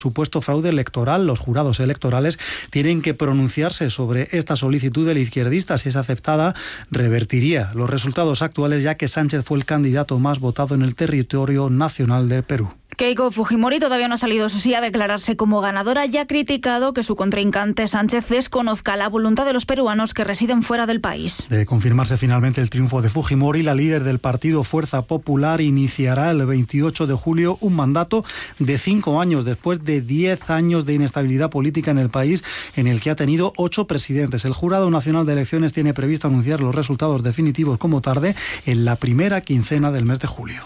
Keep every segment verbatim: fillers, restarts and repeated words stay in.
supuesto fraude electoral. Los jurados electorales tienen que pronunciarse sobre esta solicitud del izquierdista. Si es aceptada, revertiría los resultados actuales, ya que Sánchez fue el candidato más votado en el territorio nacional de Perú. Keiko Fujimori todavía no ha salido, eso sí, a declararse como ganadora y ha criticado que su contrincante Sánchez desconozca la voluntad de los peruanos que residen fuera del país. De confirmarse finalmente el triunfo de Fujimori, la líder del partido Fuerza Popular iniciará el veintiocho de julio un mandato de cinco años, después de diez años de inestabilidad política en el país, en el que ha tenido ocho presidentes. El Jurado Nacional de Elecciones tiene previsto anunciar los resultados definitivos como tarde en la primera quincena del mes de julio.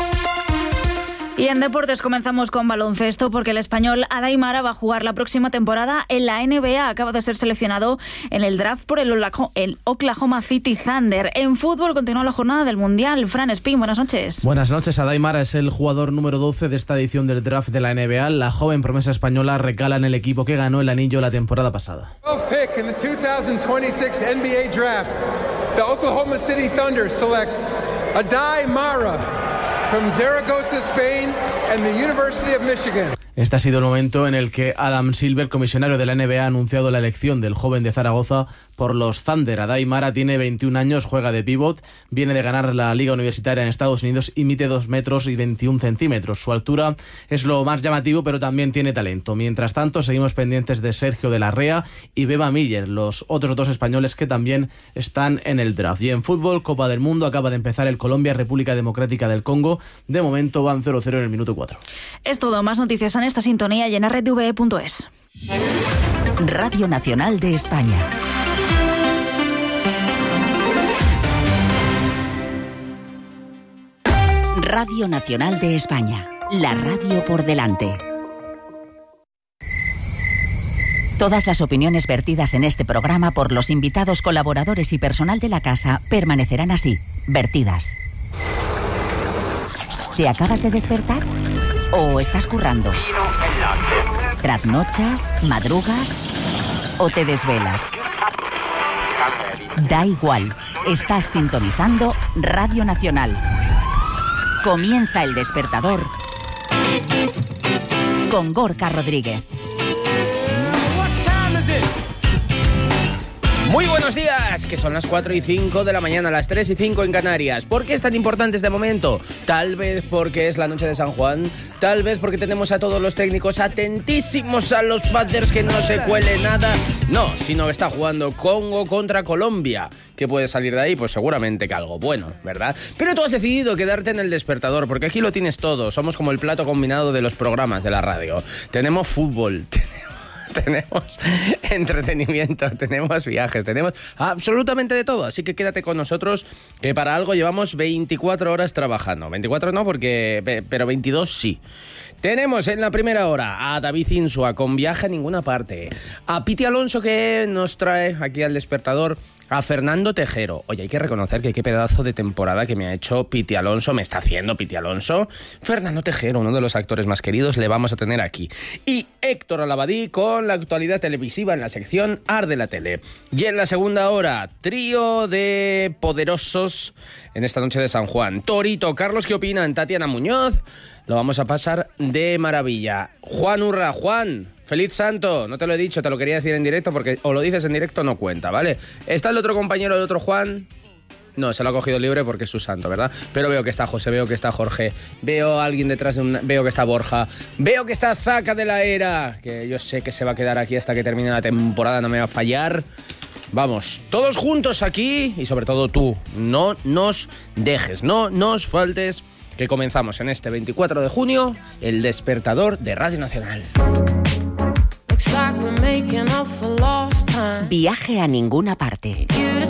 Y en deportes comenzamos con baloncesto, porque el español Adai Mara va a jugar la próxima temporada en la N B A. Acaba de ser seleccionado en el draft por el Oklahoma City Thunder. En fútbol continúa la jornada del Mundial. Fran Espín, buenas noches. Buenas noches. Adai Mara es el jugador número doce de esta edición del draft de la N B A. La joven promesa española recala en el equipo que ganó el anillo la temporada pasada. Pick in the two thousand twenty-six N B A draft. The Oklahoma City Thunder select Adai Mara from Zaragoza, Spain, and the University of Michigan. Este ha sido el momento en el que Adam Silver, comisionario de la N B A, ha anunciado la elección del joven de Zaragoza por los Thunder. Adai Mara tiene veintiún años, juega de pívot, viene de ganar la Liga Universitaria en Estados Unidos y mide dos metros y veintiún centímetros. Su altura es lo más llamativo, pero también tiene talento. Mientras tanto, seguimos pendientes de Sergio de la Rea y Beba Miller, los otros dos españoles que también están en el draft. Y en fútbol, Copa del Mundo, acaba de empezar el Colombia-República Democrática del Congo. De momento van cero cero en el minuto cuatro. Es todo, más noticias en esta sintonía y en r t v e punto es. Radio Nacional de España. Radio Nacional de España, la radio por delante. Todas las opiniones vertidas en este programa por los invitados, colaboradores y personal de la casa permanecerán así, vertidas. ¿Te acabas de despertar? ¿O estás currando? ¿Trasnochas? ¿Madrugas? ¿O te desvelas? Da igual, estás sintonizando Radio Nacional. Comienza El Despertador con Gorka Rodríguez. Muy buenos días, que son las cuatro y cinco de la mañana, las tres y cinco en Canarias. ¿Por qué es tan importante este momento? Tal vez porque es la noche de San Juan, tal vez porque tenemos a todos los técnicos atentísimos a los Panthers, que no se cuele nada. No, sino que está jugando Congo contra Colombia. ¿Qué puede salir de ahí? Pues seguramente que algo bueno, ¿verdad? Pero tú has decidido quedarte en El Despertador, porque aquí lo tienes todo. Somos como el plato combinado de los programas de la radio. Tenemos fútbol, tenemos... Tenemos entretenimiento, tenemos viajes, tenemos absolutamente de todo. Así que quédate con nosotros, que para algo llevamos veinticuatro horas trabajando. veinticuatro no, porque pero veintidós sí. Tenemos en la primera hora a David Insua con Viaje a Ninguna Parte, a Piti Alonso, que nos trae aquí al Despertador, a Fernando Tejero. Oye, hay que reconocer que qué pedazo de temporada que me ha hecho Piti Alonso, me está haciendo Piti Alonso. Fernando Tejero, uno de los actores más queridos, le vamos a tener aquí. Y Héctor Alabadí con la actualidad televisiva en la sección Arde la Tele. Y en la segunda hora, trío de poderosos en esta noche de San Juan. Torito, Carlos, ¿qué opinan? Tatiana Muñoz. Lo vamos a pasar de maravilla. Juan Urra, Juan, feliz santo. No te lo he dicho, te lo quería decir en directo, porque o lo dices en directo no cuenta, ¿vale? ¿Está el otro compañero del otro Juan? No, se lo ha cogido libre porque es su santo, ¿verdad? Pero veo que está José, veo que está Jorge, veo a alguien detrás de un... Veo que está Borja, veo que está Zaca de la Era, que yo sé que se va a quedar aquí hasta que termine la temporada, no me va a fallar. Vamos, todos juntos aquí, y sobre todo tú, no nos dejes, no nos faltes, que comenzamos en este veinticuatro de junio, El Despertador de Radio Nacional. Viaje a Ninguna Parte.